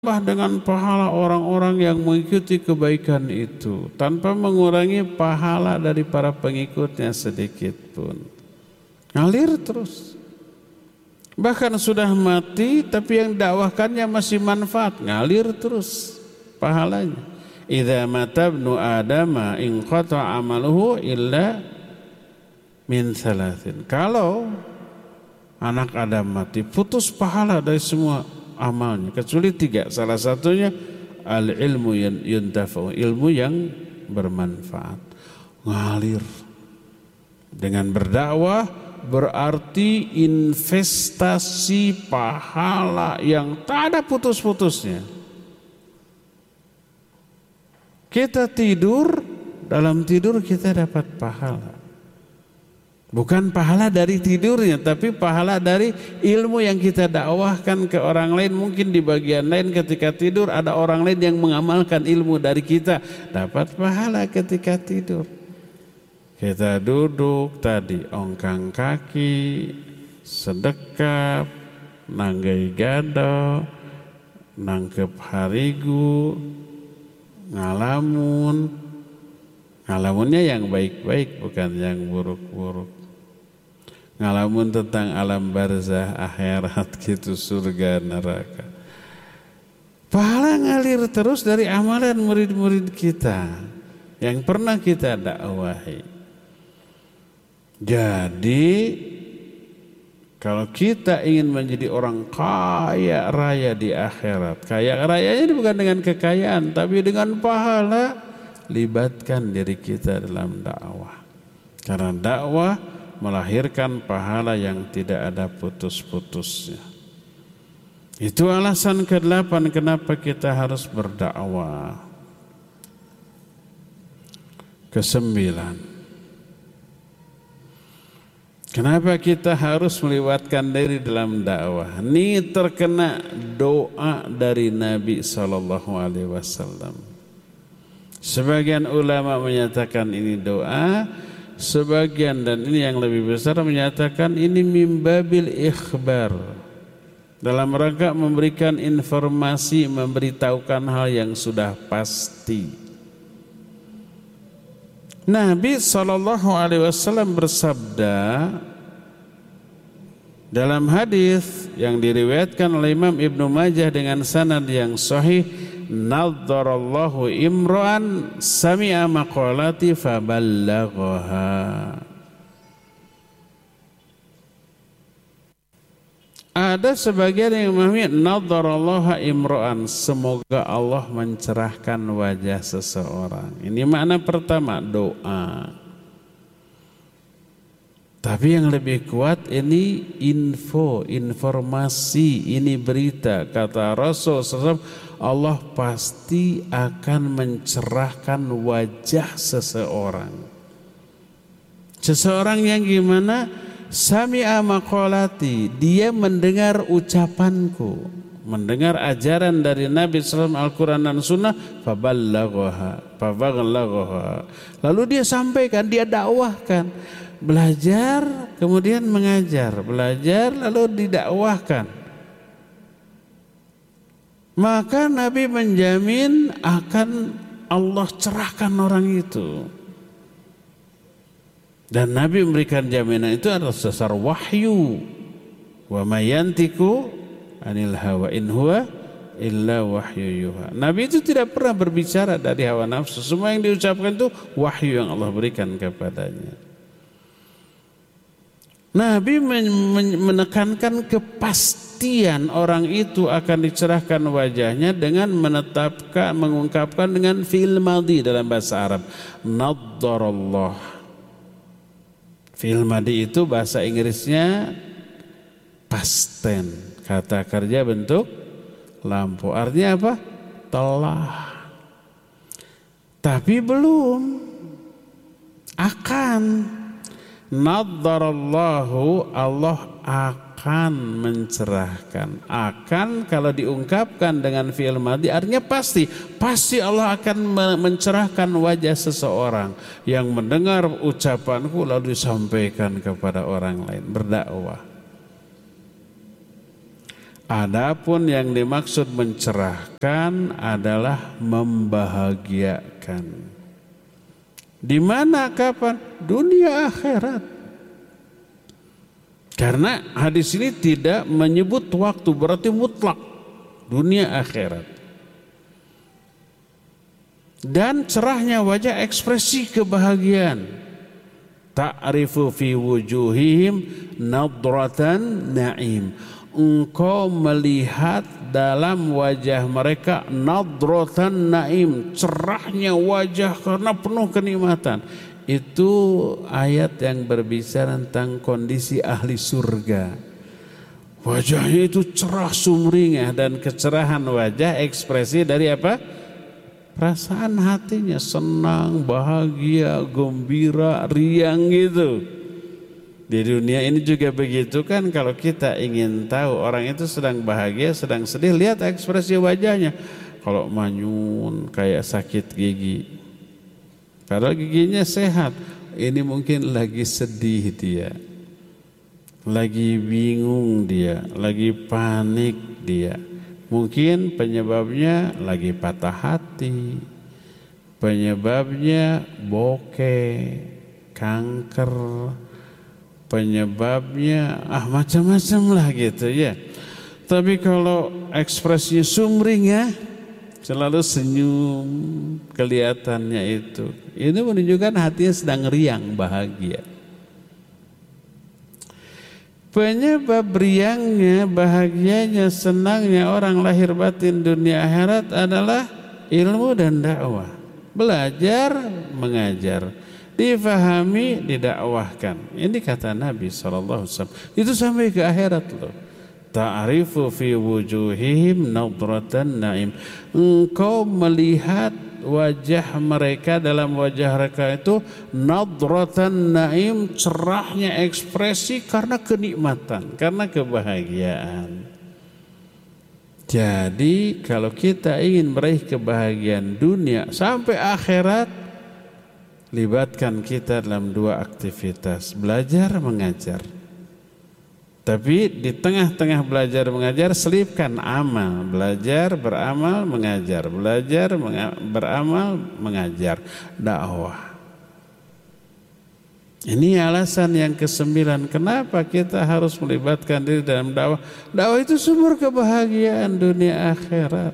dengan pahala orang-orang yang mengikuti kebaikan itu tanpa mengurangi pahala dari para pengikutnya sedikit pun. Ngalir terus. Bahkan sudah mati tapi yang dakwahkannya masih manfaat, ngalir terus pahalanya. Idza mata ibnu adama in qata amaluhu illa min thalathin. Kalau anak Adam mati, putus pahala dari semua amalnya kecuali 3. Salah satunya al-ilmu yuntafa'u, ilmu yang bermanfaat. Ngalir. Dengan berdakwah berarti investasi pahala yang tak ada putus-putusnya. Kita tidur, dalam tidur kita dapat pahala. Bukan pahala dari tidurnya, tapi pahala dari ilmu yang kita dakwahkan ke orang lain. Mungkin di bagian lain ketika tidur ada orang lain yang mengamalkan ilmu dari kita, dapat pahala ketika tidur. Kita duduk tadi, ongkang kaki, sedekap, nanggai gado, nangkep harigu, ngalamunnya yang baik-baik bukan yang buruk-buruk. Ngalamun tentang alam barzah, akhirat gitu, surga neraka. Pahala ngalir terus dari amalan murid-murid kita yang pernah kita dakwahi. Jadi kalau kita ingin menjadi orang kaya raya di akhirat, kaya rayanya bukan dengan kekayaan tapi dengan pahala, libatkan diri kita dalam dakwah. Karena dakwah melahirkan pahala yang tidak ada putus-putusnya. Itu alasan ke-8 kenapa kita harus berdakwah. Ke-9, kenapa kita harus melibatkan diri dalam dakwah? Ini terkena doa dari Nabi SAW. Sebagian ulama menyatakan ini doa, sebagian dan ini yang lebih besar menyatakan ini mimbabil ikhbar, dalam rangka memberikan informasi, memberitahukan hal yang sudah pasti. Nabi SAW bersabda dalam hadis yang diriwayatkan oleh Imam Ibnu Majah dengan sanad yang sahih, nadharallahu imra'an sami'a maqalati faballaghaha. Ada sebagian yang memahami nadharallahu imra'an, semoga Allah mencerahkan wajah seseorang. Ini makna pertama, doa. Tapi yang lebih kuat ini informasi, ini berita. Kata Rasul SAW, Allah pasti akan mencerahkan wajah seseorang. Seseorang yang gimana? Sami'a maqalati, dia mendengar ucapanku, mendengar ajaran dari Nabi SAW, Al-Quran dan Sunnah, faballaghaha. Lalu dia sampaikan, dia dakwahkan. Belajar kemudian mengajar, belajar lalu didakwahkan. Maka Nabi menjamin akan Allah cerahkan orang itu. Dan Nabi memberikan jaminan itu adalah dasar wahyu. Wa mayantiku anil hawa in huwa illa wahyu yuha. Nabi itu tidak pernah berbicara dari hawa nafsu. Semua yang diucapkan itu wahyu yang Allah berikan kepadanya. Nabi menekankan kepastian orang itu akan dicerahkan wajahnya dengan menetapkan, mengungkapkan dengan fi'il madhi dalam bahasa Arab. Nadharallah. Fi'il madhi itu bahasa Inggrisnya past tense. Kata kerja bentuk lampu. Artinya apa? Telah. Tapi belum. Akan. Nadharallahu, Allah akan mencerahkan. Akan kalau diungkapkan dengan fi'il madhi artinya pasti. Pasti Allah akan mencerahkan wajah seseorang yang mendengar ucapanku lalu disampaikan kepada orang lain, berdakwah. Adapun yang dimaksud mencerahkan adalah membahagiakan. Di mana, kapan? Dunia akhirat. Karena hadis ini tidak menyebut waktu, berarti mutlak dunia akhirat. Dan cerahnya wajah, ekspresi kebahagiaan. Ta'rifu fi wujuhihim nadratan na'im. Engkau melihat dalam wajah mereka nadratan na'im, cerahnya wajah karena penuh kenikmatan. Itu ayat yang berbicara tentang kondisi ahli surga. Wajahnya itu cerah sumringah, dan kecerahan wajah ekspresi dari apa? Perasaan hatinya, senang, bahagia, gembira, riang gitu. Di dunia ini juga begitu kan, kalau kita ingin tahu orang itu sedang bahagia, sedang sedih, lihat ekspresi wajahnya. Kalau manyun kayak sakit gigi, padahal giginya sehat, ini mungkin lagi sedih dia, lagi bingung dia, lagi panik dia. Mungkin penyebabnya lagi patah hati, penyebabnya bokeh, kanker, penyebabnya macam-macam lah gitu ya. Tapi kalau ekspresinya sumringah, selalu senyum kelihatannya itu, ini menunjukkan hatinya sedang riang, bahagia. Penyebab riangnya, bahagianya, senangnya orang lahir batin dunia akhirat adalah ilmu dan dakwah. Belajar, mengajar, difahami, didakwahkan. Ini kata Nabi SAW. Itu sampai ke akhirat loh. Ta'rifu fi wujuhihim nadratan na'im. Engkau melihat wajah mereka, dalam wajah mereka itu nadratan na'im, cerahnya ekspresi karena kenikmatan, karena kebahagiaan. Jadi kalau kita ingin meraih kebahagiaan dunia sampai akhirat, libatkan kita dalam dua aktivitas, belajar, mengajar. Tapi di tengah-tengah belajar mengajar selipkan amal, belajar, beramal, mengajar, belajar, beramal, mengajar, dakwah. Ini alasan yang ke-9 kenapa kita harus melibatkan diri dalam dakwah. Dakwah itu sumber kebahagiaan dunia akhirat.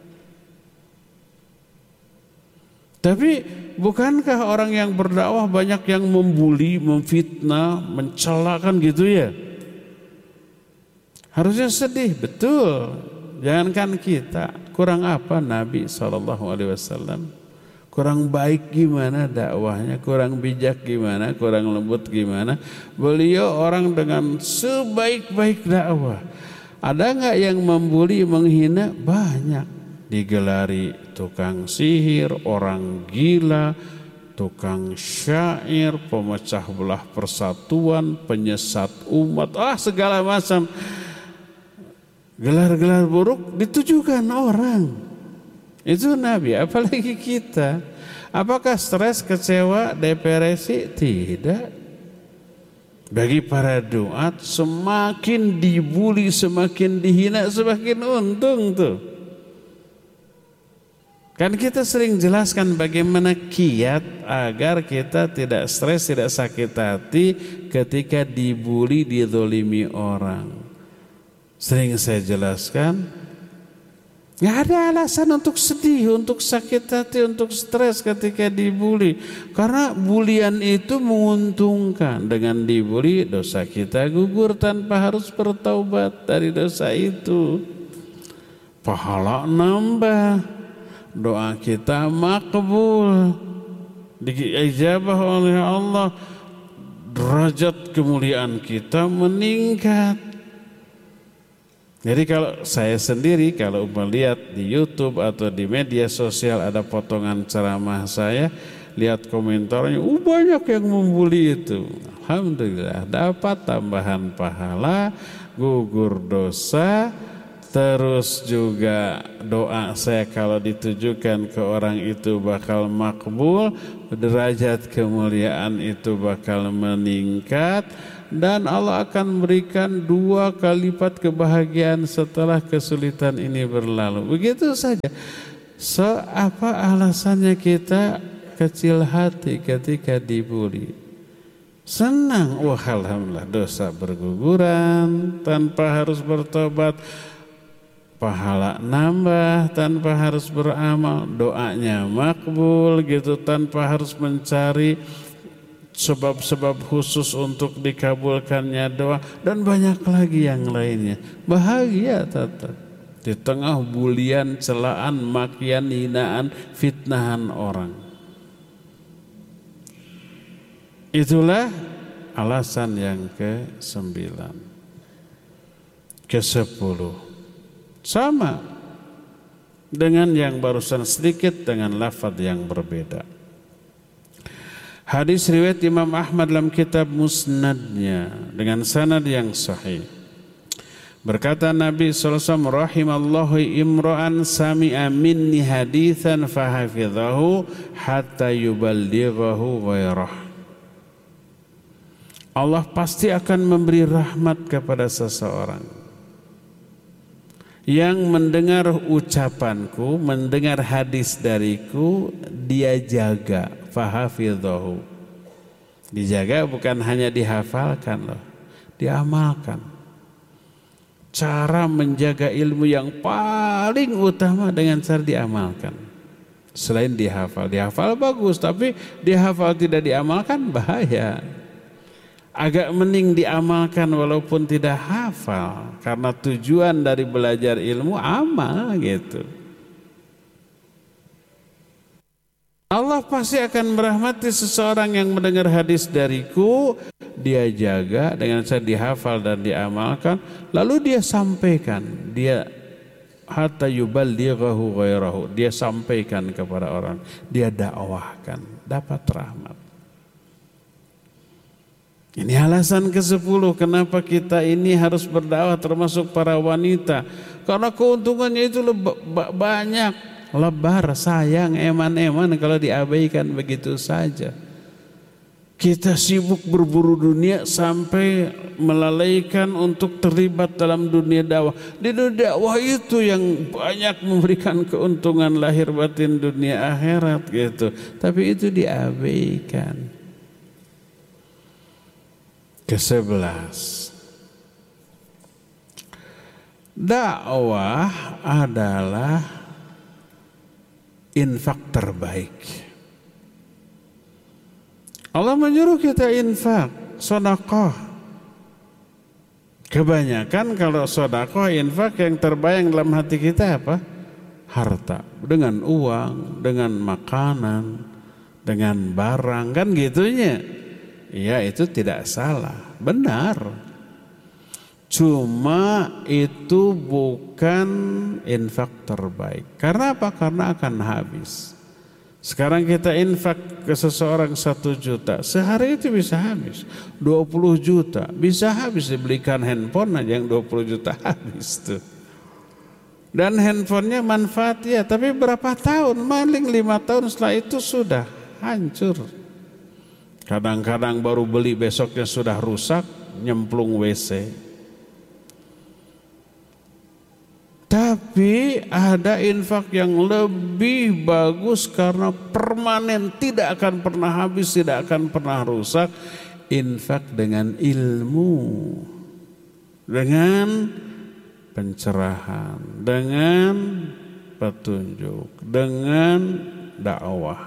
Tapi bukankah orang yang berdakwah banyak yang membuli, memfitnah, mencela kan gitu ya? Harusnya sedih, betul. Jangankan kita, kurang apa Nabi SAW? Kurang baik gimana dakwahnya, kurang bijak gimana, kurang lembut gimana. Beliau orang dengan sebaik-baik dakwah. Ada nggak yang membuli, menghina? Banyak. Digelari tukang sihir, orang gila, tukang syair, pemecah belah persatuan, penyesat umat, segala macam. Gelar-gelar buruk ditujukan orang. Itu Nabi, apalagi kita. Apakah stres, kecewa, depresi? Tidak. Bagi para duat, semakin dibuli, semakin dihina, semakin untung tuh. Kan kita sering jelaskan bagaimana kiat agar kita tidak stres, tidak sakit hati ketika dibuli, dizolimi orang. Sering saya jelaskan, gak ada alasan untuk sedih, untuk sakit hati, untuk stres ketika dibuli. Karena bulian itu menguntungkan. Dengan dibuli, dosa kita gugur tanpa harus bertaubat dari dosa itu. Pahala nambah, doa kita makbul, diijabah oleh Allah, derajat kemuliaan kita meningkat. Jadi kalau saya sendiri, kalau melihat di YouTube atau di media sosial ada potongan ceramah saya, lihat komentarnya, banyak yang membuli itu. Alhamdulillah, dapat tambahan pahala, gugur dosa, terus juga doa saya kalau ditujukan ke orang itu bakal makbul, derajat kemuliaan itu bakal meningkat, dan Allah akan memberikan 2 kali lipat kebahagiaan setelah kesulitan ini berlalu. Begitu saja. Apa alasannya kita kecil hati ketika dibuli? Senang, wah alhamdulillah dosa berguguran tanpa harus bertobat, pahala nambah tanpa harus beramal, doanya makbul gitu tanpa harus mencari sebab-sebab khusus untuk dikabulkannya doa, dan banyak lagi yang lainnya. Bahagia tetap di tengah bulian, celaan, makian, hinaan, fitnahan orang. Itulah alasan yang ke-9. Ke-10 sama dengan yang barusan, sedikit dengan lafaz yang berbeda. Hadis riwayat Imam Ahmad dalam kitab Musnadnya dengan sanad yang sahih. Berkata Nabi SAW, rahimallahu imra'an sami'a minni hadithan fahafidhahu hatta yuballighahu ghairah. Allah pasti akan memberi rahmat kepada seseorang yang mendengar ucapanku, mendengar hadis dariku, dia jaga, fahafidhahu. Dijaga bukan hanya dihafalkan loh, diamalkan. Cara menjaga ilmu yang paling utama dengan cara diamalkan. Selain dihafal, dihafal bagus, tapi dihafal tidak diamalkan bahaya. Agak mending diamalkan walaupun tidak hafal, karena tujuan dari belajar ilmu amal gitu. Allah pasti akan merahmati seseorang yang mendengar hadis dariku, dia jaga dengan cara dihafal dan diamalkan, lalu dia sampaikan, dia hatta yuballighahu ghairahu, dia sampaikan kepada orang, dia dakwahkan, dapat rahmat. Ini alasan ke-10 kenapa kita ini harus berdakwah, termasuk para wanita, karena keuntungannya itu banyak, lebar, sayang, eman-eman kalau diabaikan begitu saja. Kita sibuk berburu dunia sampai melalaikan untuk terlibat dalam dunia dakwah. Di dunia dakwah itu yang banyak memberikan keuntungan lahir batin dunia akhirat gitu, tapi itu diabaikan. Ke-11, dakwah adalah infak terbaik. Allah menyuruh kita infak, sedekah. Kebanyakan kalau sedekah, infak, yang terbayang dalam hati kita apa? Harta, dengan uang, dengan makanan, dengan barang, kan gitunya. Ya, itu tidak salah, benar. Cuma itu bukan infak terbaik. Karena apa? Karena akan habis. Sekarang kita infak ke seseorang 1 juta, sehari itu bisa habis. 20 juta bisa habis, dibelikan handphone aja yang 20 juta habis tuh. Dan handphonenya manfaat ya, tapi berapa tahun? Maling 5 tahun setelah itu sudah hancur. Kadang-kadang baru beli, besoknya sudah rusak, nyemplung WC. Tapi ada infak yang lebih bagus karena permanen, tidak akan pernah habis, tidak akan pernah rusak. Infak dengan ilmu, dengan pencerahan, dengan petunjuk, dengan dakwah.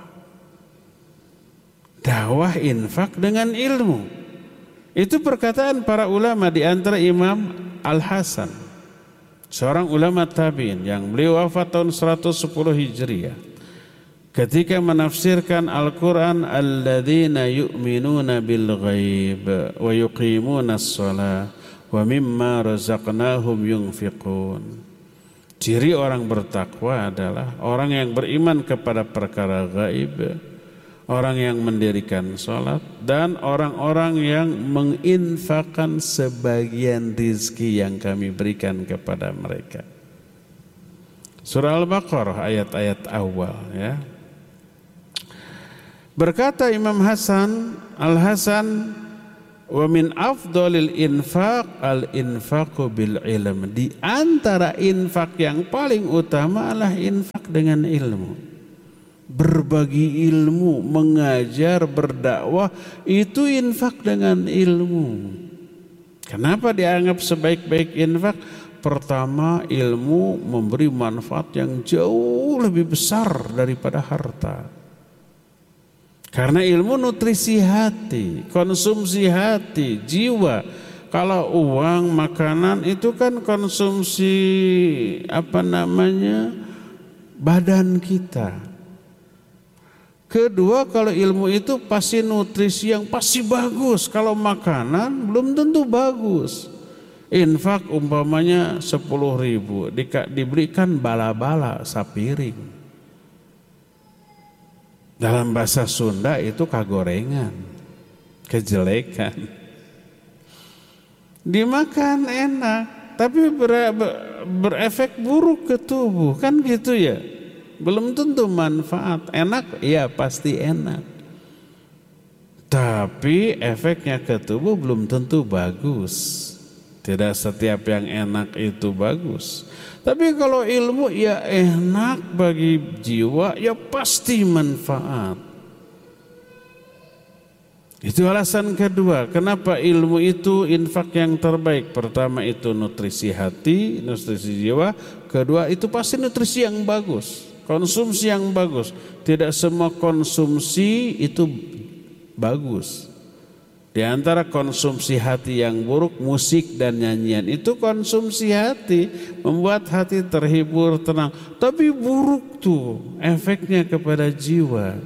Dakwah, infak dengan ilmu. Itu perkataan para ulama, di antara Imam Al-Hasan, seorang ulama tabi'in yang beliau wafat tahun 110 Hijriah. Ketika menafsirkan Al-Quran, alladzina yu'minuna bil ghaib wa yuqimuna as-salah wa mimma razaqnahum yunfiqun. Ciri orang bertakwa adalah orang yang beriman kepada perkara gaib, orang yang mendirikan sholat, dan orang-orang yang menginfakkan sebagian rizki yang kami berikan kepada mereka. Surah Al-Baqarah ayat-ayat awal ya. Berkata Imam Hasan, Al-Hasan, Wa min afdhalil infaq al-infaqu bil ilm. Di antara infak yang paling utama adalah infak dengan ilmu. Berbagi ilmu, mengajar, berdakwah, itu infak dengan ilmu. Kenapa dianggap sebaik-baik infak? Pertama, ilmu memberi manfaat yang jauh lebih besar daripada harta. Karena ilmu nutrisi hati, konsumsi hati, jiwa. Kalau uang, makanan itu kan konsumsi badan kita. Kedua, kalau ilmu itu pasti nutrisi yang pasti bagus. Kalau makanan belum tentu bagus. Infak umpamanya 10.000 diberikan bala-bala sapiring. Dalam bahasa Sunda itu kagorengan, kejelekan. Dimakan enak, tapi berefek buruk ke tubuh, kan gitu ya. Belum tentu manfaat. Enak, ya pasti enak. Tapi efeknya ke tubuh belum tentu bagus. Tidak setiap yang enak itu bagus. Tapi kalau ilmu ya enak bagi jiwa, ya pasti manfaat. Itu alasan kedua, kenapa ilmu itu infak yang terbaik. Pertama itu nutrisi hati, nutrisi jiwa. Kedua itu pasti nutrisi yang bagus, konsumsi yang bagus. Tidak semua konsumsi itu bagus. Di antara konsumsi hati yang buruk, musik dan nyanyian, itu konsumsi hati, membuat hati terhibur, tenang. Tapi buruk tuh efeknya kepada jiwa.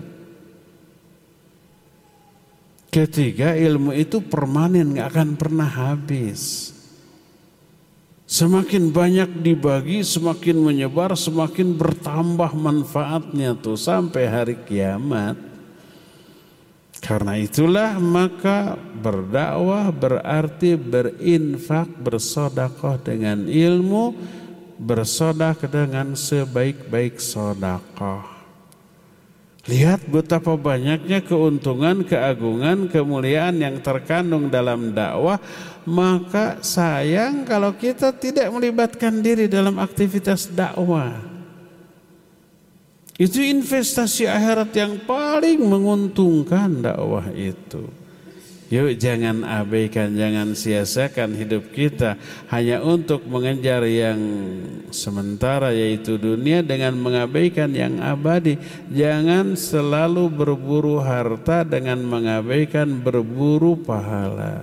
Ketiga, ilmu itu permanen, gak akan pernah habis. Semakin banyak dibagi, semakin menyebar, semakin bertambah manfaatnya tuh sampai hari kiamat. Karena itulah maka berdakwah berarti berinfak, bersedekah dengan ilmu, bersedekah dengan sebaik-baik sedekah. Lihat betapa banyaknya keuntungan, keagungan, kemuliaan yang terkandung dalam dakwah. Maka sayang kalau kita tidak melibatkan diri dalam aktivitas dakwah. Itu investasi akhirat yang paling menguntungkan dakwah itu. Yuk jangan abaikan, jangan sia-siakan hidup kita hanya untuk mengejar yang sementara yaitu dunia dengan mengabaikan yang abadi. Jangan selalu berburu harta dengan mengabaikan berburu pahala.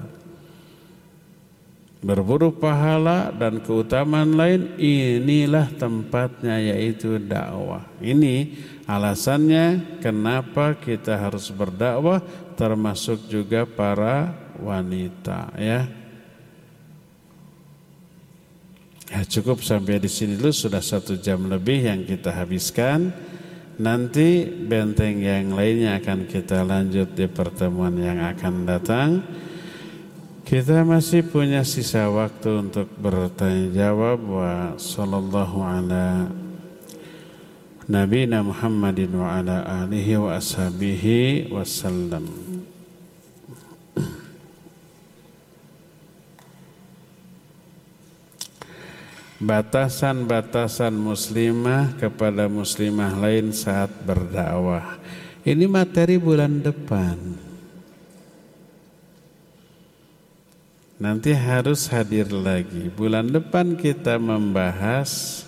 Berburu pahala dan keutamaan lain, inilah tempatnya yaitu dakwah. Ini alasannya kenapa kita harus berdakwah, termasuk juga para wanita ya. Ya cukup sampai di sini dulu, sudah 1 jam lebih yang kita habiskan. Nanti benteng yang lainnya akan kita lanjut di pertemuan yang akan datang. Kita masih punya sisa waktu untuk bertanya jawab. Wa sallallahu ala nabiyina Muhammadin wa ala alihi wa ashabihi wasallam. Batasan-batasan muslimah kepada muslimah lain saat berdakwah. Ini materi bulan depan. Nanti harus hadir lagi. Bulan depan kita membahas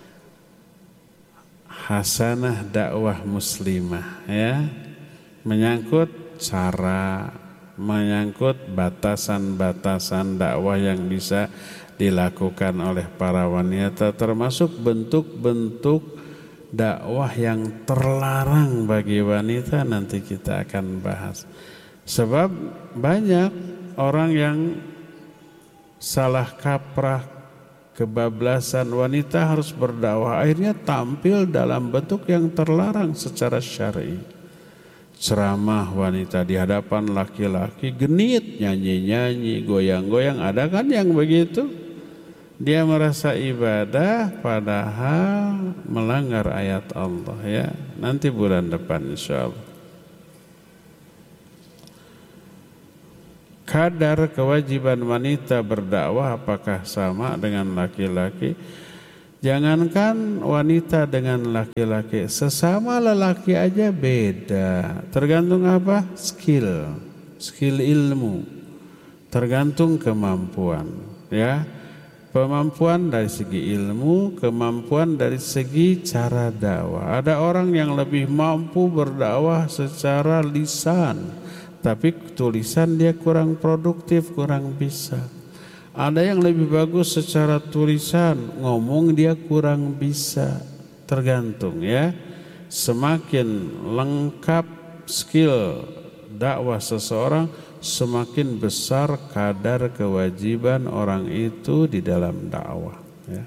hasanah dakwah muslimah ya. Menyangkut cara, menyangkut batasan-batasan dakwah yang bisa dilakukan oleh para wanita, termasuk bentuk-bentuk dakwah yang terlarang bagi wanita. Nanti kita akan bahas. Sebab banyak orang yang salah kaprah, kebablasan, wanita harus berdakwah, akhirnya tampil dalam bentuk yang terlarang secara syar'i. Ceramah wanita di hadapan laki-laki, genit, nyanyi-nyanyi, goyang-goyang, ada kan yang begitu? Dia merasa ibadah padahal melanggar ayat Allah ya. Nanti bulan depan insyaallah. kadar kewajiban wanita berdakwah apakah sama dengan laki-laki? Jangankan wanita dengan laki-laki, sesama lelaki aja beda. Tergantung apa? Skill ilmu. Tergantung kemampuan, ya. Kemampuan dari segi ilmu, kemampuan dari segi cara dakwah. Ada orang yang lebih mampu berdakwah secara lisan, tapi tulisan dia kurang produktif, kurang bisa. Ada yang lebih bagus secara tulisan, ngomong dia kurang bisa. Tergantung, ya. Semakin lengkap skill dakwah seseorang, semakin besar kadar kewajiban orang itu di dalam dakwah, ya.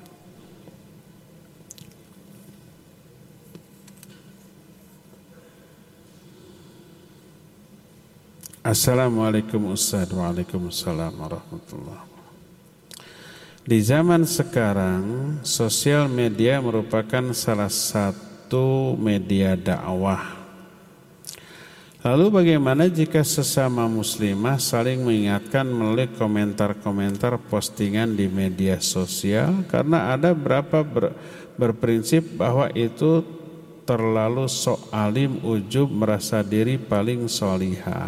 Assalamualaikum Ustaz. Waalaikumsalam warahmatullahi wabarakatuh. Di zaman sekarang, sosial media merupakan salah satu media dakwah. Lalu bagaimana jika sesama muslimah saling mengingatkan melalui komentar-komentar postingan di media sosial? Karena ada beberapa berprinsip bahwa itu terlalu sok alim, ujub, merasa diri paling solihah.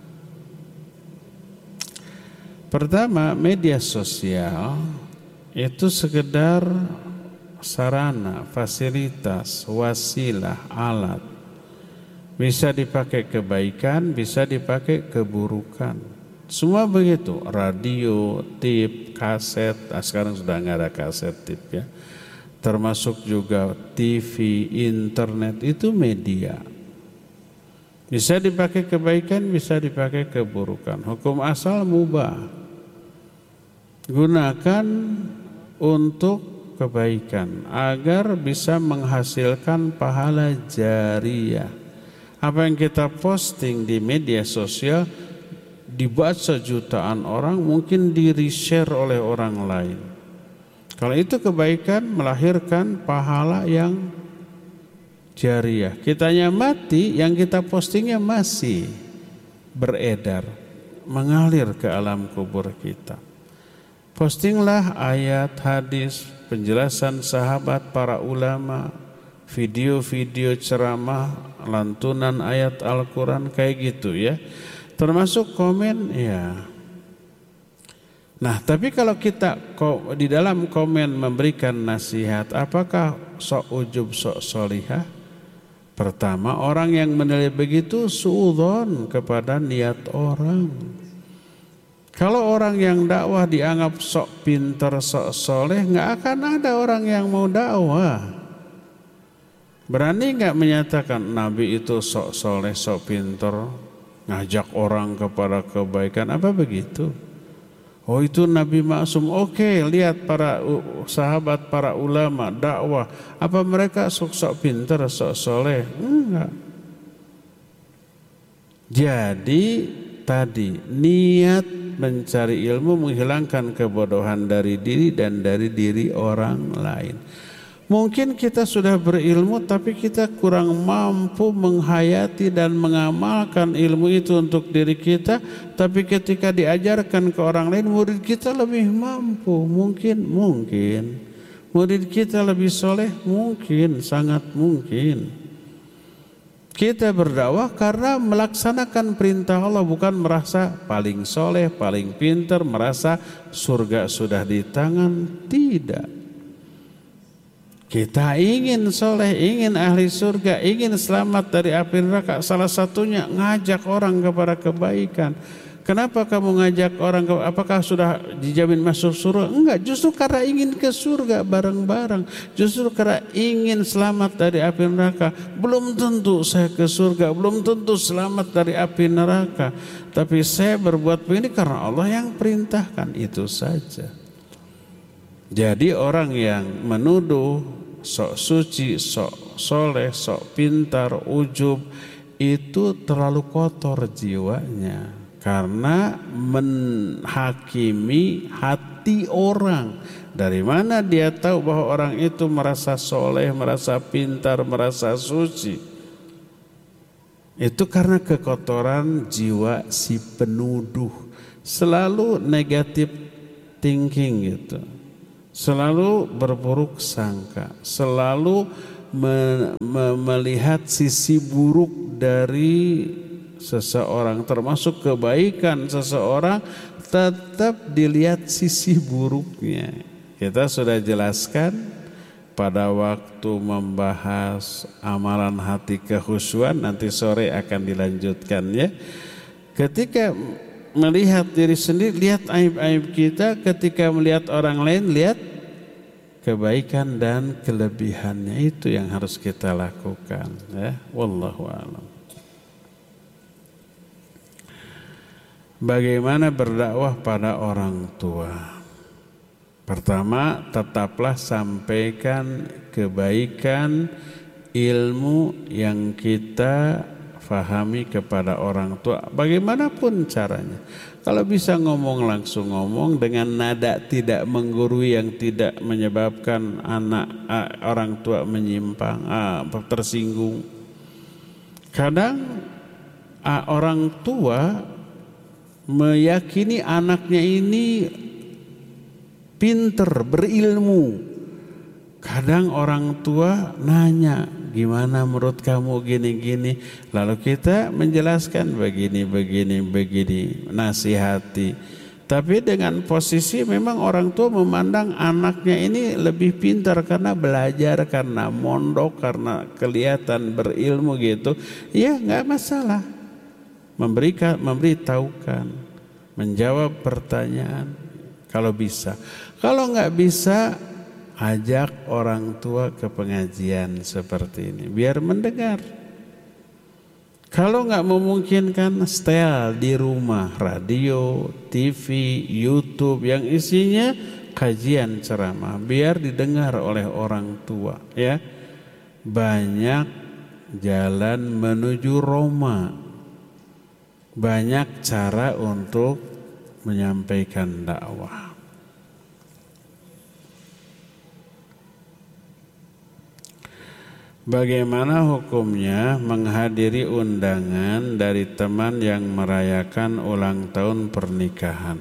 Pertama, media sosial itu sekedar sarana, fasilitas, wasilah, alat. Bisa dipakai kebaikan, bisa dipakai keburukan. Semua begitu. Radio, tip, kaset. Sekarang sudah nggak ada kaset tip, ya. Termasuk juga TV, internet, itu media. Bisa dipakai kebaikan, bisa dipakai keburukan. Hukum asal mubah. Gunakan untuk kebaikan agar bisa menghasilkan pahala jariyah. Apa yang kita posting di media sosial dibaca jutaan orang, mungkin di-reshare oleh orang lain. Kalau itu kebaikan, melahirkan pahala yang jariyah. Kitanya mati, yang kita postingnya masih beredar, mengalir ke alam kubur kita. Postinglah ayat, hadis, penjelasan sahabat, para ulama, video-video ceramah, lantunan ayat Al-Quran, kayak gitu, ya. Termasuk komen, ya. Nah, tapi kalau kita di dalam komen memberikan nasihat, apakah sok ujub, sok solihah? Pertama, orang yang menilai begitu suudzon kepada niat orang. Kalau orang yang dakwah dianggap sok pinter, sok soleh, nggak akan ada orang yang mau dakwah. Berani nggak menyatakan Nabi itu sok soleh, sok pinter, ngajak orang kepada kebaikan, apa begitu? Oh, itu Nabi maksum. Oke, lihat para sahabat, para ulama dakwah, apa mereka sok pinter, sok soleh? Enggak. Jadi tadi niat mencari ilmu menghilangkan kebodohan dari diri dan dari diri orang lain. Mungkin kita sudah berilmu tapi kita kurang mampu menghayati dan mengamalkan ilmu itu untuk diri kita. Tapi ketika diajarkan ke orang lain, murid kita lebih mampu. Mungkin murid kita lebih soleh, mungkin, sangat mungkin. Kita berdakwah karena melaksanakan perintah Allah, bukan merasa paling soleh, paling pintar, merasa surga sudah di tangan. Tidak. Kita ingin soleh, ingin ahli surga, ingin selamat dari api neraka. Salah satunya ngajak orang kepada kebaikan. Kenapa kamu ngajak orang? Apakah sudah dijamin masuk surga? Enggak, justru karena ingin ke surga bareng-bareng. Justru karena ingin selamat dari api neraka. Belum tentu saya ke surga, belum tentu selamat dari api neraka. Tapi saya berbuat begini karena Allah yang perintahkan, itu saja. Jadi orang yang menuduh sok suci, sok soleh, sok pintar, ujub, itu terlalu kotor jiwanya. Karena menghakimi hati orang. Dari mana dia tahu bahwa orang itu merasa soleh, merasa pintar, merasa suci? Itu karena kekotoran jiwa si penuduh. selalu negatif thinking gitu, selalu berburuk sangka, selalu melihat sisi buruk dari seseorang, termasuk kebaikan seseorang tetap dilihat sisi buruknya. Kita sudah jelaskan pada waktu membahas amalan hati kekhusyuan, nanti sore akan dilanjutkan ya. Ketika melihat diri sendiri, lihat aib-aib kita. Ketika melihat orang lain, lihat kebaikan dan kelebihannya. Itu yang harus kita lakukan ya. Wallahu a'lam. Bagaimana berdakwah pada orang tua? Pertama, tetaplah sampaikan kebaikan ilmu yang kita fahami kepada orang tua, bagaimanapun caranya. Kalau bisa ngomong langsung ngomong dengan nada tidak menggurui yang tidak menyebabkan orang tua menyimpang, tersinggung. Kadang orang tua meyakini anaknya ini pinter, berilmu. Kadang orang tua nanya, gimana menurut kamu gini-gini, lalu kita menjelaskan begini, nasihati. Tapi dengan posisi memang orang tua memandang anaknya ini lebih pintar karena belajar, karena mondok, karena kelihatan berilmu gitu. Ya nggak masalah, memberitahukan, menjawab pertanyaan kalau bisa. Kalau nggak bisa, ajak orang tua ke pengajian seperti ini biar mendengar. Kalau nggak memungkinkan, setel di rumah, radio, TV, YouTube yang isinya kajian ceramah biar didengar oleh orang tua ya. Banyak jalan menuju Roma, banyak cara untuk menyampaikan dakwah. Bagaimana hukumnya menghadiri undangan dari teman yang merayakan ulang tahun pernikahan?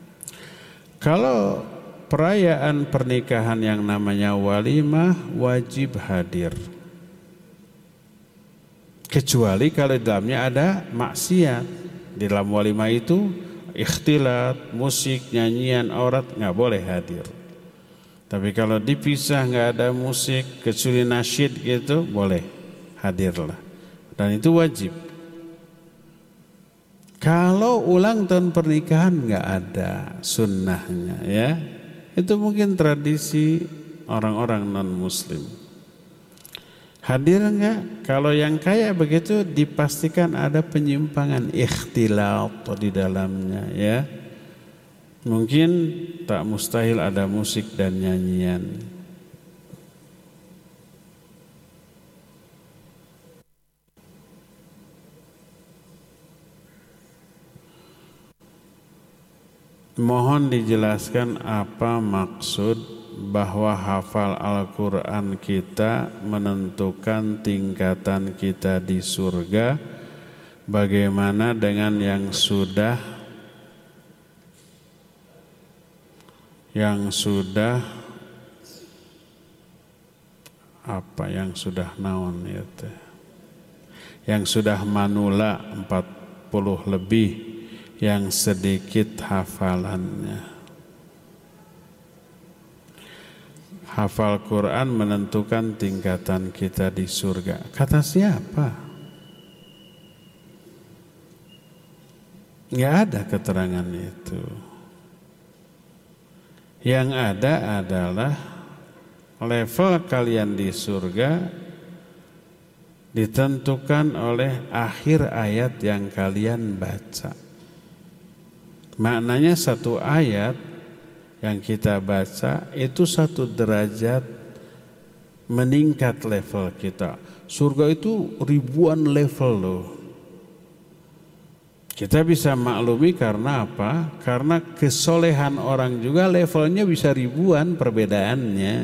Kalau perayaan pernikahan yang namanya walimah, wajib hadir. Kecuali kalau di dalamnya ada maksiat. Di dalam walimah itu ikhtilat, musik, nyanyian, aurat, nggak boleh hadir. Tapi kalau dipisah nggak ada musik, kecuali nasyid gitu, boleh hadirlah. Dan itu wajib. Kalau ulang tahun pernikahan nggak ada sunnahnya ya. Itu mungkin tradisi orang-orang non-muslim. Hadir nggak? Kalau yang kayak begitu dipastikan ada penyimpangan, ikhtilat di dalamnya ya. Mungkin tak mustahil ada musik dan nyanyian. Mohon dijelaskan apa maksud bahwa hafal Al-Quran kita menentukan tingkatan kita di surga. Bagaimana dengan yang sudah naon ya teh, yang sudah manula 40 lebih, yang sedikit hafalannya. Hafal Quran menentukan tingkatan kita di surga. Kata siapa? Nggak ada keterangan itu. Yang ada adalah level kalian di surga ditentukan oleh akhir ayat yang kalian baca. Maknanya satu ayat yang kita baca itu satu derajat meningkat level kita. Surga itu ribuan level loh. Kita bisa maklumi karena apa? Karena kesolehan orang juga levelnya bisa ribuan perbedaannya.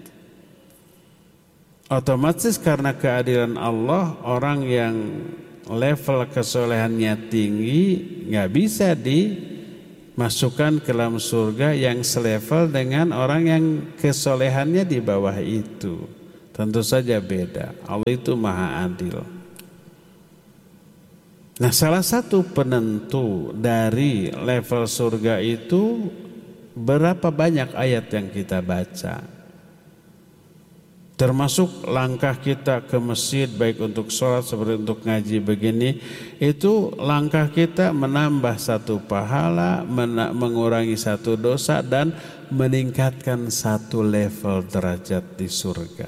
Otomatis karena keadilan Allah, orang yang level kesolehannya tinggi nggak bisa masukkan ke dalam surga yang selevel dengan orang yang kesolehannya di bawah itu. Tentu saja beda. Allah itu maha adil. Nah, salah satu penentu dari level surga itu berapa banyak ayat yang kita baca. Termasuk langkah kita ke masjid baik untuk sholat seperti untuk ngaji begini, itu langkah kita menambah satu pahala, mengurangi satu dosa, dan meningkatkan satu level derajat di surga.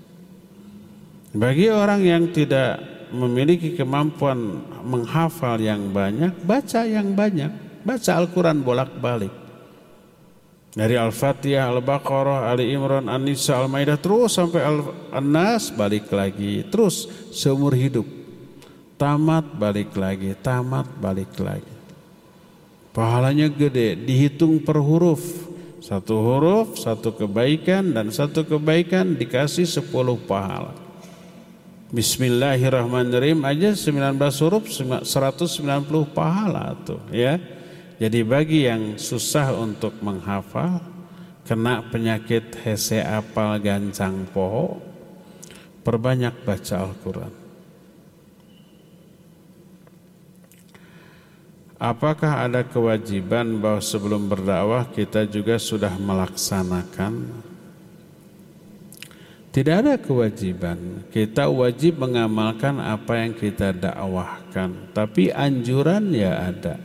Bagi orang yang tidak memiliki kemampuan menghafal yang banyak, baca yang banyak, baca Al-Quran bolak-balik. Dari Al-Fatihah, Al-Baqarah, Ali Imran, An-Nisa, Al-Maidah, terus sampai An-Nas, balik lagi, terus seumur hidup. Tamat, balik lagi, tamat, balik lagi. Pahalanya gede, dihitung per huruf. Satu huruf, satu kebaikan, dan satu kebaikan dikasih 10 pahala. Bismillahirrahmanirrahim aja 19 huruf 190 pahala tuh ya. Jadi bagi yang susah untuk menghafal, kena penyakit hese apal gancang poho, perbanyak baca Al-Quran. Apakah ada kewajiban bahwa sebelum berdakwah kita juga sudah melaksanakan? Tidak ada kewajiban. Kita wajib mengamalkan apa yang kita dakwahkan, tapi anjuran ya ada.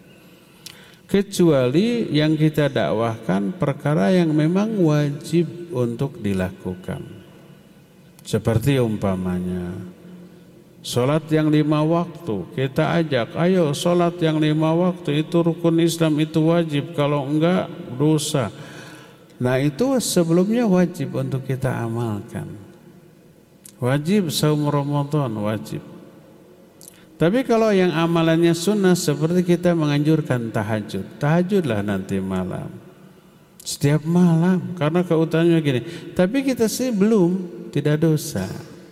Kecuali yang kita dakwahkan perkara yang memang wajib untuk dilakukan. Seperti umpamanya sholat yang 5 waktu, kita ajak, ayo sholat yang 5 waktu, itu rukun Islam, itu wajib, kalau enggak dosa. Nah itu sebelumnya wajib untuk kita amalkan. Wajib saum Ramadan, wajib. Tapi kalau yang amalannya sunnah seperti kita menganjurkan tahajud, tahajudlah nanti malam, setiap malam, karena keutamaannya gini. Tapi kita sih belum, tidak dosa.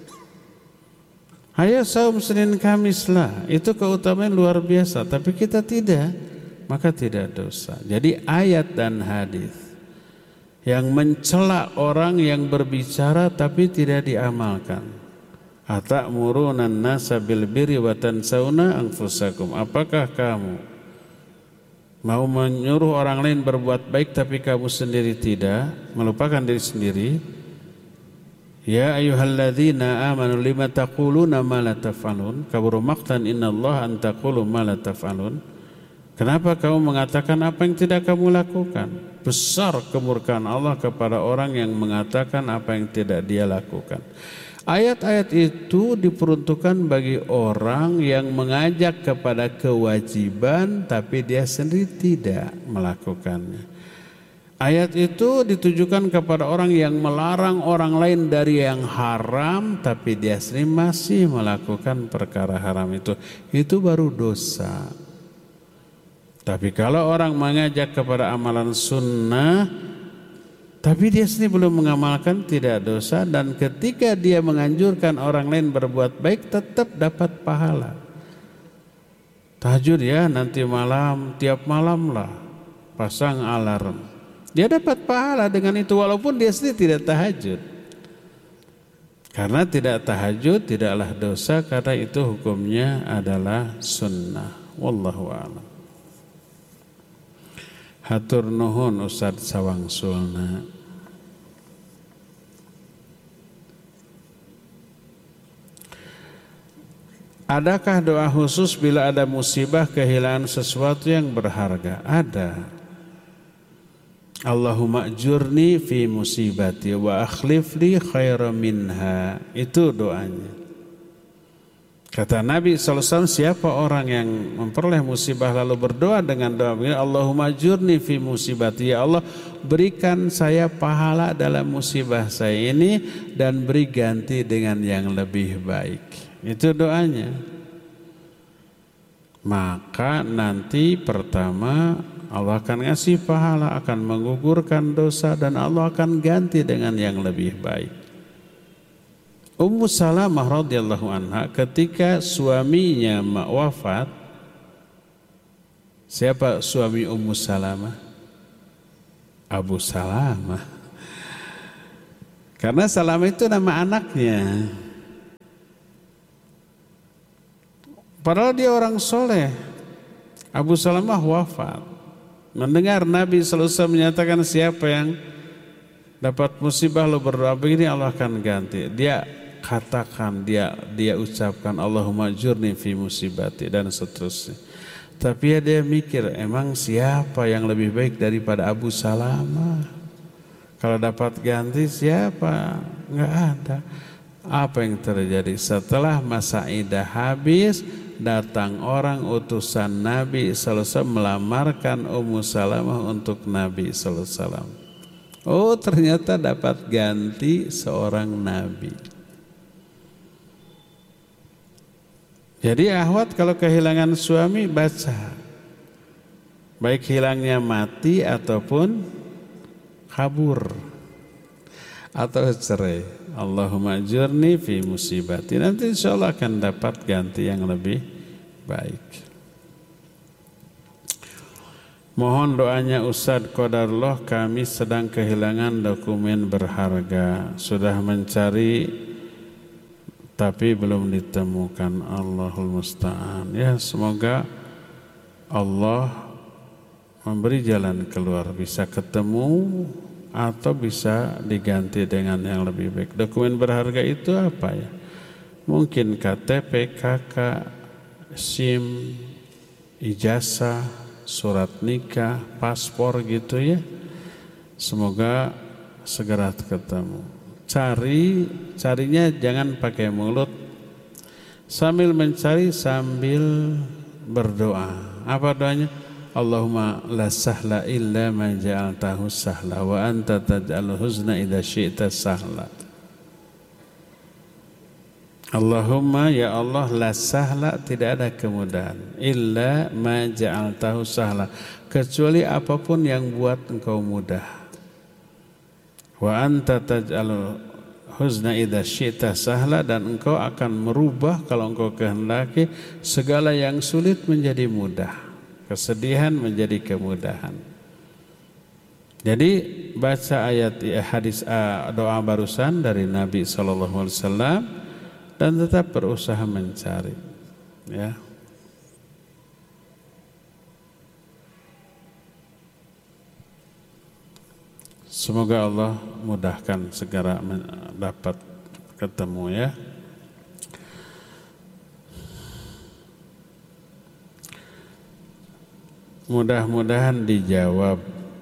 Ayo saum Senin Kamis lah, itu keutamaan luar biasa. Tapi kita tidak, maka tidak dosa. Jadi ayat dan hadis yang mencela orang yang berbicara tapi tidak diamalkan. Atamuruna nasa bil birri wa tansawna anfusakum. Apakah kamu mau menyuruh orang lain berbuat baik tapi kamu sendiri tidak, melupakan diri sendiri? Ya ayyuhalladzina amanu lima taquluna ma la taf'alun, kabura maqtan innallaha an taqulu ma la taf'alun. Kenapa kamu mengatakan apa yang tidak kamu lakukan? Besar kemurkaan Allah kepada orang yang mengatakan apa yang tidak dia lakukan. Ayat-ayat itu diperuntukkan bagi orang yang mengajak kepada kewajiban tapi dia sendiri tidak melakukannya. Ayat itu ditujukan kepada orang yang melarang orang lain dari yang haram tapi dia sendiri masih melakukan perkara haram itu. Itu baru dosa. Tapi kalau orang mengajak kepada amalan sunnah tapi dia sendiri belum mengamalkan, tidak dosa. Dan ketika dia menganjurkan orang lain berbuat baik, tetap dapat pahala. Tahajud ya nanti malam, tiap malam lah, pasang alarm. Dia dapat pahala dengan itu walaupun dia sendiri tidak tahajud. Karena tidak tahajud tidaklah dosa, karena itu hukumnya adalah sunnah. Wallahu a'lam. Hatur nuhun Ustadz Sawangsulna. Adakah doa khusus bila ada musibah kehilangan sesuatu yang berharga? Ada. Allahumma ajurni fi musibati wa akhlif li khairan minha. Itu doanya. Kata Nabi SAW, siapa orang yang memperoleh musibah lalu berdoa dengan doa begini, Allahumma ajurni fi musibati, ya Allah berikan saya pahala dalam musibah saya ini dan beri ganti dengan yang lebih baik. Itu doanya. Maka nanti pertama Allah akan ngasih pahala, akan menggugurkan dosa, dan Allah akan ganti dengan yang lebih baik. Ummu Salamah radhiyallahu anha ketika suaminya wafat, Siapa suami Ummu Salamah? Abu Salamah. Karena Salamah itu nama anaknya. Padahal dia orang soleh. Abu Salamah wafat. Mendengar Nabi sallallahu alaihi wasallam menyatakan siapa yang dapat musibah lo berdoa begini Allah akan ganti. Dia katakan, dia ucapkan Allahumma jurni fi musibati dan seterusnya. Tapi dia mikir, emang siapa yang lebih baik daripada Abu Salamah? Kalau dapat ganti siapa? Enggak ada. Apa yang terjadi? Setelah masa iddah habis, datang orang utusan Nabi sallallahu alaihi wasallam melamarkan Ummu Salamah untuk Nabi sallallahu alaihi wasallam. Oh, ternyata dapat ganti seorang nabi. Jadi akhwat kalau kehilangan suami baca, baik hilangnya mati ataupun kabur atau cerai. Allahumma ajurni fi musibati. Nanti insya Allah akan dapat ganti yang lebih baik. Mohon doanya Ustadz Qadarullah, kami sedang kehilangan dokumen berharga. Sudah mencari tapi belum ditemukan. Allahul Musta'an. Ya, semoga Allah memberi jalan keluar, bisa ketemu atau bisa diganti dengan yang lebih baik. Dokumen berharga itu apa ya? Mungkin KTP, KK, SIM, ijazah, surat nikah, paspor gitu ya. Semoga segera ketemu. Carinya jangan pakai mulut. Sambil mencari sambil berdoa. Apa doanya? Allahumma la sahla illa ma ja'altahu sahla wa anta taj'alul huzna idza syi'ta sahla. Allahumma ya Allah, la sahla, tidak ada kemudahan, illa ma ja'altahu sahla, kecuali apapun yang buat engkau mudah. Wa anta taj'alul huzna idza syi'ta sahla, dan engkau akan merubah kalau engkau kehendaki segala yang sulit menjadi mudah, kesedihan menjadi kemudahan. Jadi baca ayat hadis doa barusan dari Nabi sallallahu alaihi wasallam dan tetap berusaha mencari, ya. Semoga Allah mudahkan segera dapat ketemu, ya. Mudah-mudahan dijawab,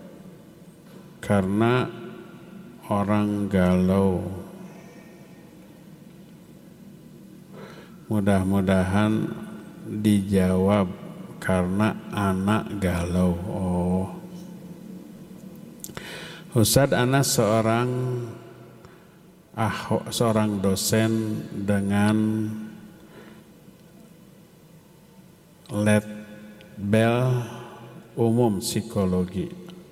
karena orang galau. Mudah-mudahan dijawab karena anak galau. Oh, Ustadz, anak seorang dosen dengan label umum psikologi.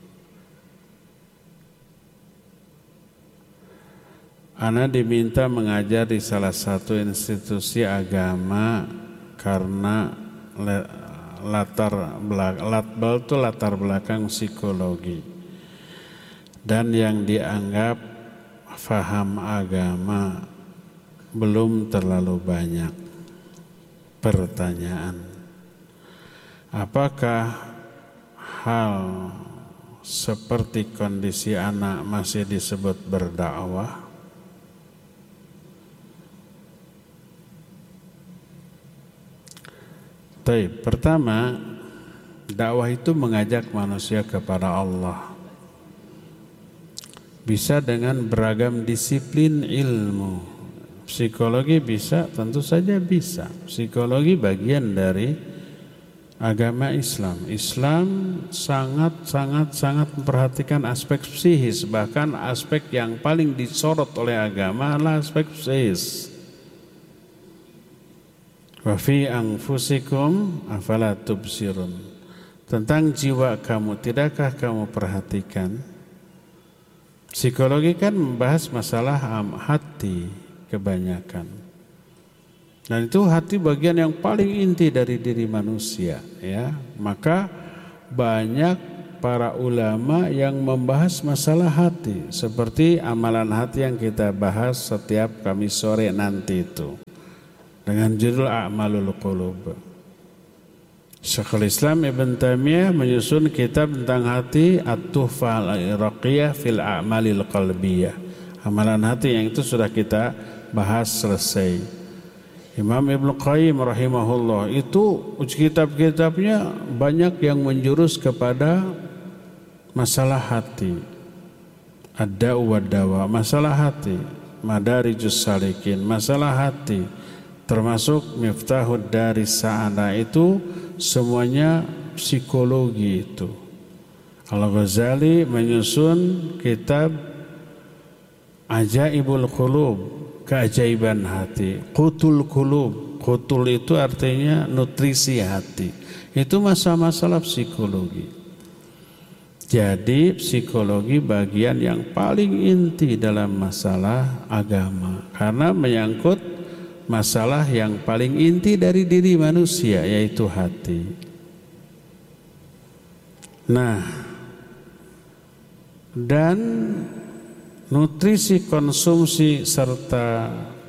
Ana diminta mengajar di salah satu institusi agama karena latar belakang psikologi. Dan yang dianggap faham agama belum terlalu banyak. Pertanyaan, apakah hal seperti kondisi anak masih disebut berdakwah? Pertama, dakwah itu mengajak manusia kepada Allah. Bisa dengan beragam disiplin ilmu. Psikologi bisa, tentu saja bisa. Psikologi bagian dari agama Islam. Islam sangat memperhatikan aspek psikis. Bahkan aspek yang paling disorot oleh agama adalah aspek psikis. Wa fi anfusikum afala tubsirun. Tentang jiwa kamu, tidakkah kamu perhatikan? Psikologi kan membahas masalah hati kebanyakan. Dan itu hati bagian yang paling inti dari diri manusia, ya. Maka banyak para ulama yang membahas masalah hati, seperti amalan hati yang kita bahas setiap Kamis sore nanti itu dengan judul A'malul Qulub. Syekhul Islam Ibn Taimiyah menyusun kitab tentang hati, At-Tuhfah Al-Iraqiyah fil A'malil Qalbiyah. Amalan hati yang itu sudah kita bahas selesai. Imam Ibn Qayyim rahimahullah itu kitab-kitabnya banyak yang menjurus kepada masalah hati. Ad-Da'u wad-Dawa, masalah hati. Madarijus Salikin, masalah hati. Termasuk Miftahud Daris Sa'adah, itu semuanya psikologi itu. Al-Ghazali menyusun kitab Ajaibul Qulub, keajaiban hati. Qutul Qulub, qutul itu artinya nutrisi hati. Itu masalah psikologi. Jadi psikologi bagian yang paling inti dalam masalah agama, karena menyangkut masalah yang paling inti dari diri manusia, yaitu hati. Nah, dan nutrisi, konsumsi, serta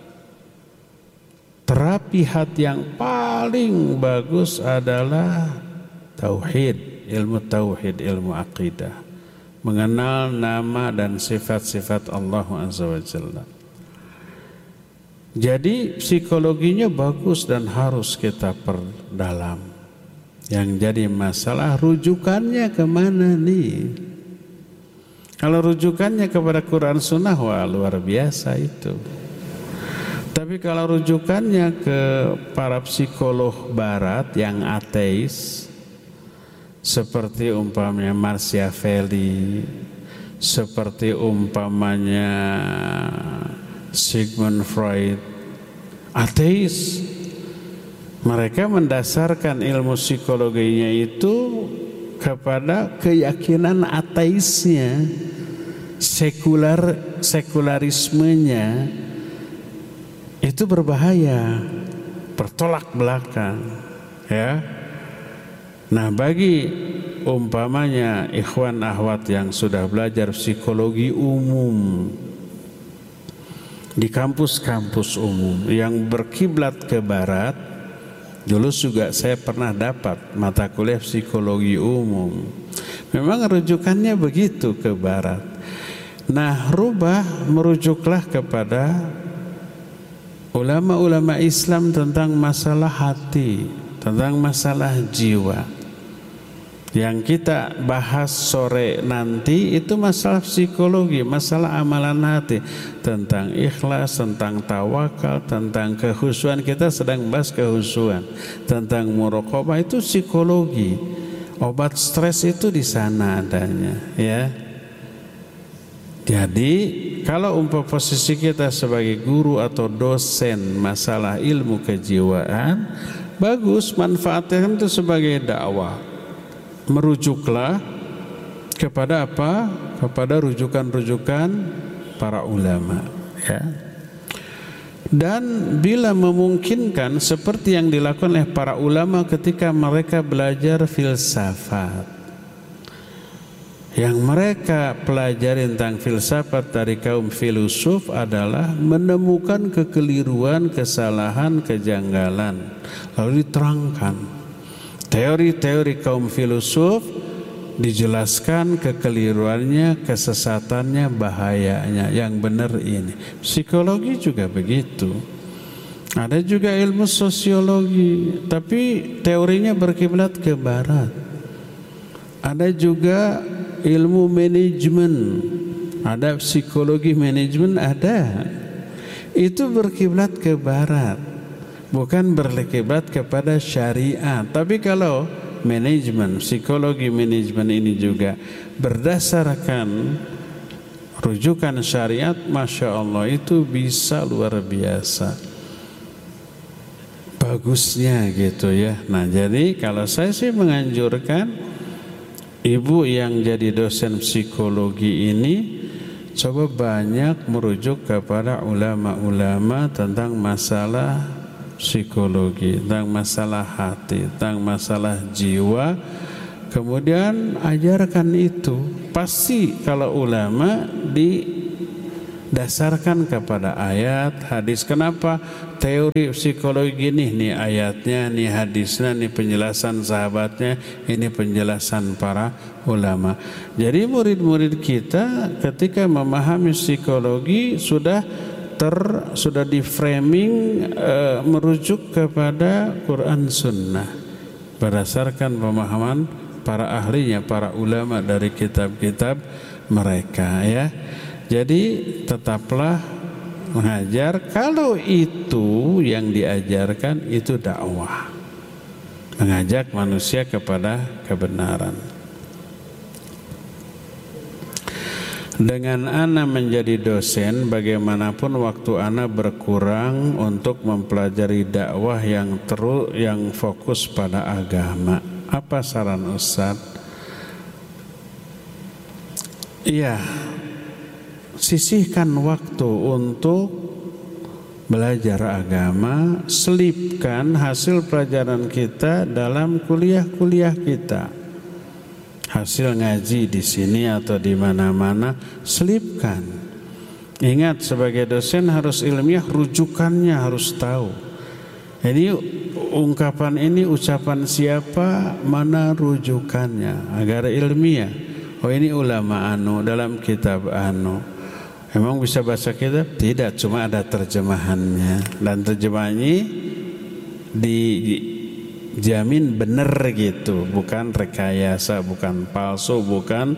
terapi hati yang paling bagus adalah tauhid, ilmu tauhid, ilmu akidah, mengenal nama dan sifat-sifat Allah Azza wa Jalla. Jadi psikologinya bagus dan harus kita perdalam. Yang jadi masalah rujukannya kemana nih? Kalau rujukannya kepada Quran Sunnah, wah luar biasa itu. Tapi kalau rujukannya ke para psikolog barat yang ateis, seperti umpamanya Machiavelli, seperti umpamanya Sigmund Freud, ateis, mereka mendasarkan ilmu psikologinya itu kepada keyakinan ateisnya, sekularismenya. Itu berbahaya, bertolak belakang, ya. Nah, bagi umpamanya ikhwan akhwat yang sudah belajar psikologi umum di kampus-kampus umum yang berkiblat ke barat, dulu juga saya pernah dapat mata kuliah psikologi umum. Memang rujukannya begitu ke barat. Nah, merujuklah kepada ulama-ulama Islam tentang masalah hati, tentang masalah jiwa. Yang kita bahas sore nanti itu masalah psikologi, masalah amalan hati, tentang ikhlas, tentang tawakal, tentang kehusuan. Kita sedang bahas kehusuan, tentang muraqabah, itu psikologi. Obat stres itu di sana adanya, ya. Jadi kalau posisi kita sebagai guru atau dosen masalah ilmu kejiwaan, bagus, manfaatkan itu sebagai dakwah. Merujuklah kepada apa? Kepada rujukan-rujukan para ulama, ya. Dan bila memungkinkan, seperti yang dilakukan oleh para ulama ketika mereka belajar filsafat. Yang mereka pelajari tentang filsafat dari kaum filosof adalah menemukan kekeliruan, kesalahan, kejanggalan, lalu diterangkan. Teori-teori kaum filosof dijelaskan kekeliruannya, kesesatannya, bahayanya. Yang benar ini. Psikologi juga begitu. Ada juga ilmu sosiologi, tapi teorinya berkiblat ke barat. Ada juga ilmu manajemen, ada psikologi manajemen, ada. Itu berkiblat ke barat, bukan berkiblat kepada syariat. Tapi kalau manajemen, psikologi manajemen ini juga berdasarkan rujukan syariat, Masya Allah, itu bisa luar biasa bagusnya gitu ya. Nah, jadi kalau saya sih menganjurkan ibu yang jadi dosen psikologi ini coba banyak merujuk kepada ulama-ulama tentang masalah psikologi, tentang masalah hati, tentang masalah jiwa. kemudian ajarkan itu. Pasti kalau ulama didasarkan kepada ayat, hadis. Kenapa? Teori psikologi nih ayatnya, nih hadisnya, nih penjelasan sahabatnya, ini penjelasan para ulama. Jadi murid-murid kita ketika memahami psikologi sudah di framing merujuk kepada Quran Sunnah berdasarkan pemahaman para ahlinya, para ulama dari kitab-kitab mereka, ya. Jadi tetaplah mengajar kalau itu yang diajarkan itu dakwah, mengajak manusia kepada kebenaran. Dengan ana menjadi dosen, bagaimanapun waktu ana berkurang untuk mempelajari dakwah yang fokus pada agama. Apa saran Ustaz? Iya, sisihkan waktu untuk belajar agama, selipkan hasil pelajaran kita dalam kuliah-kuliah kita. Hasil ngaji di sini atau di mana-mana, selipkan. Ingat, sebagai dosen harus ilmiah, rujukannya harus tahu. Jadi ungkapan ini ucapan siapa, mana rujukannya agar ilmiah. Oh, ini ulama anu dalam kitab anu. Emang bisa bahasa kitab? Tidak, cuma ada terjemahannya, dan terjemahannya dijamin benar gitu, bukan rekayasa, bukan palsu, bukan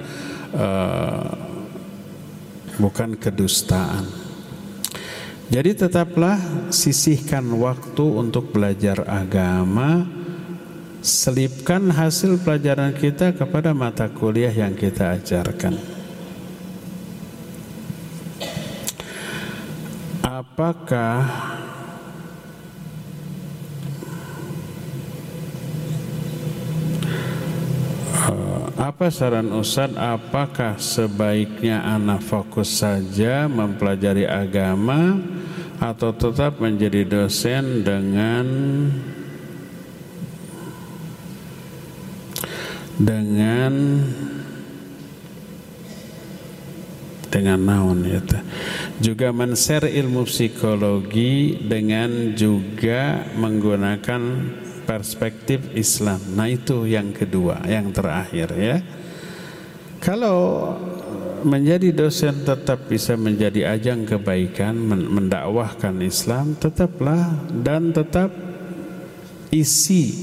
kedustaan. Jadi tetaplah sisihkan waktu untuk belajar agama, selipkan hasil pelajaran kita kepada mata kuliah yang kita ajarkan. Apa saran Ustaz, apakah sebaiknya anak fokus saja mempelajari agama atau tetap menjadi dosen dengan naon ya, juga men-share ilmu psikologi dengan juga menggunakan perspektif Islam. Nah, itu yang kedua, yang terakhir, ya. Kalau menjadi dosen tetap bisa menjadi ajang kebaikan, mendakwahkan Islam, tetaplah, dan tetap isi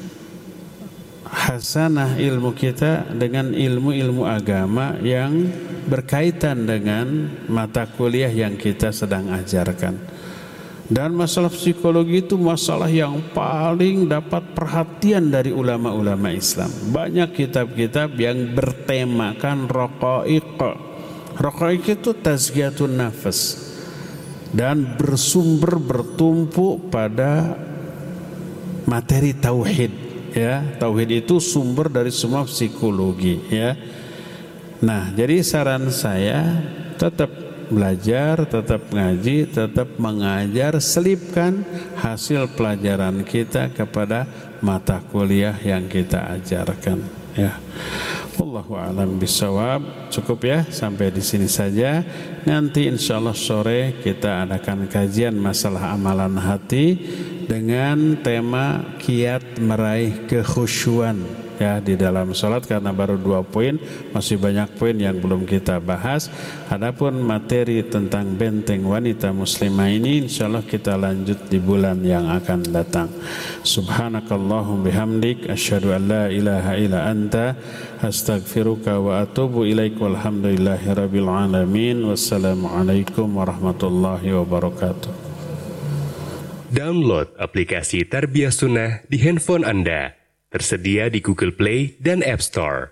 hasanah ilmu kita dengan ilmu-ilmu agama yang berkaitan dengan mata kuliah yang kita sedang ajarkan. Dan masalah psikologi itu masalah yang paling dapat perhatian dari ulama-ulama Islam. Banyak kitab-kitab yang bertemakan raqaiq. Raqaiq itu tazkiyatun nafas, dan bertumpu pada materi tauhid, ya. Tauhid itu sumber dari semua psikologi, ya. Nah, jadi saran saya tetap belajar, tetap ngaji, tetap mengajar, selipkan hasil pelajaran kita kepada mata kuliah yang kita ajarkan, ya. Wallahu a'lam bishawab. Cukup ya, sampai di sini saja. Nanti insyaallah sore kita adakan kajian masalah amalan hati dengan tema kiat meraih kekhusyuan, ya, di dalam sholat, karena baru 2 poin, masih banyak poin yang belum kita bahas. Adapun materi tentang benteng wanita muslimah ini insyaallah kita lanjut di bulan yang akan datang. Subhanakallahum bihamdik, asyhadu an la ilaha illa anta, astaghfiruka wa atubu ilaik, walhamdulillahi rabbil alamin. Wassalamualaikum warahmatullahi wabarakatuh. Download aplikasi Tarbiyah Sunnah di handphone Anda. Tersedia di Google Play dan App Store.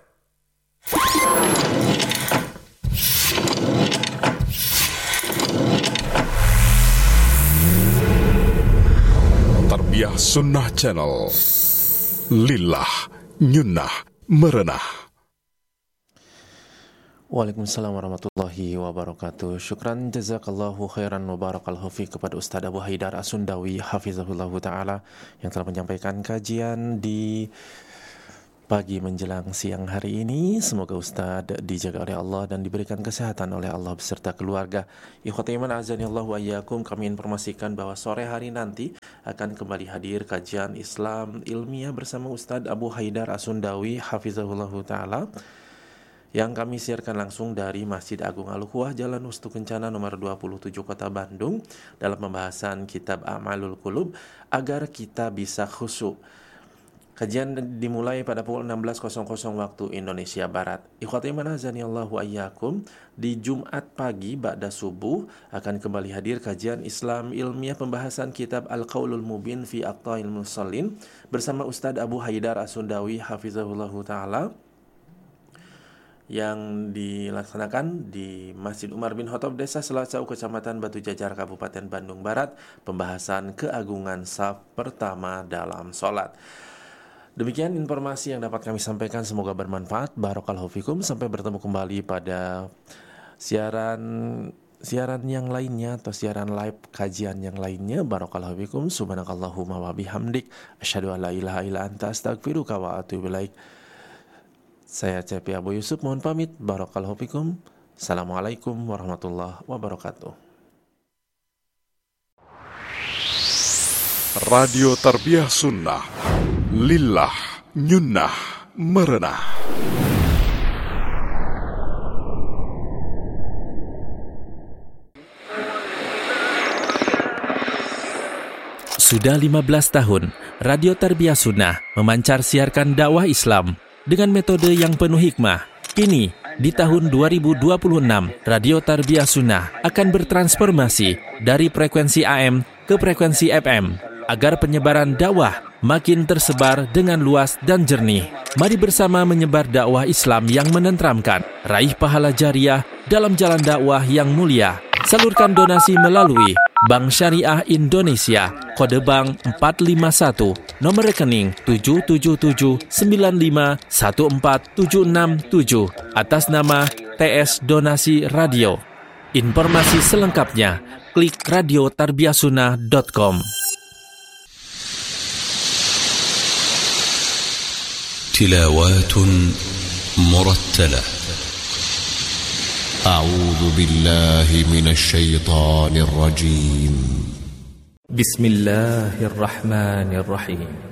Tarbiyah Sunnah Channel. Lillah, nyunnah, merenah. Waalaikumsalam warahmatullahi wabarakatuh. Syukran jazakallahu khairan wa barakallahu fi kepada Ustaz Abu Haidar As-Sundawi hafizahullahu ta'ala yang telah menyampaikan kajian di pagi menjelang siang hari ini. Semoga Ustadz dijaga oleh Allah dan diberikan kesehatan oleh Allah beserta keluarga. Ikhwati iman azanillahu wa iyyakum, kami informasikan bahwa sore hari nanti akan kembali hadir kajian Islam ilmiah bersama Ustadz Abu Haidar As-Sundawi hafizahullahu ta'ala, yang kami siarkan langsung dari Masjid Agung Al-Ukhuwah Jalan Ustu Kencana nomor 27 Kota Bandung dalam pembahasan kitab A'malul Qulub agar kita bisa khusyuk. Kajian dimulai pada pukul 16.00 waktu Indonesia Barat. Ikhwati iman azanillahu wa iyyakum, di Jumat pagi ba'da subuh akan kembali hadir kajian Islam ilmiah pembahasan kitab Al-Qaulul Mubin fi Aqtail Musallin bersama Ustadz Abu Haidar As-Sundawi hafizahullahu ta'ala, yang dilaksanakan di Masjid Umar bin Khattab Desa Selacau, Kecamatan Batu Jajar, Kabupaten Bandung Barat, pembahasan keagungan saf pertama dalam sholat. Demikian informasi yang dapat kami sampaikan, semoga bermanfaat. Barakallahu fikum. Sampai bertemu kembali pada siaran yang lainnya atau siaran live kajian yang lainnya. Barakallahu fikum. Subhanakallahumma wa bihamdik, asyhadu an la ilaha illa anta, astaghfiruka wa atubu ilaik. Saya CP Abu Yusuf mohon pamit. Barakallahu fikum. Assalamualaikum warahmatullahi wabarakatuh. Radio Tarbiyah Sunnah Lillah Nyunnah Merenah. Sudah 15 tahun, Radio Tarbiyah Sunnah memancar siarkan dakwah Islam dengan metode yang penuh hikmah. Kini, di tahun 2026, Radio Tarbiyah Sunnah akan bertransformasi dari frekuensi AM ke frekuensi FM agar penyebaran dakwah makin tersebar dengan luas dan jernih. Mari bersama menyebar dakwah Islam yang menenteramkan, raih pahala jariah dalam jalan dakwah yang mulia. Salurkan donasi melalui Bank Syariah Indonesia, kode bank 451, nomor rekening 777951476 atas nama TS Donasi Radio. Informasi selengkapnya klik radiotarbiyahsunnah.com. تلاوات مرتلة. أعوذ بالله من الشيطان الرجيم. بسم الله الرحمن الرحيم.